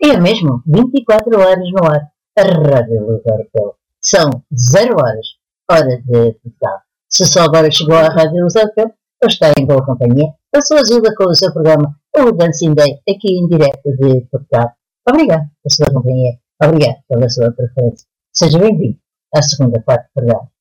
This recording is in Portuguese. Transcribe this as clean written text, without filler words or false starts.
É mesmo, 24 horas no ar. A Rádio Luz Europeu. São 0 horas, hora de Portugal. Se só agora chegou à Rádio Luz Europeu, eu estou em boa companhia. A sua ajuda com o seu programa, o Dancing Day, aqui em direto de Portugal. Obrigado pela sua companhia. Obrigado pela sua preferência. Seja bem-vindo à segunda parte do programa.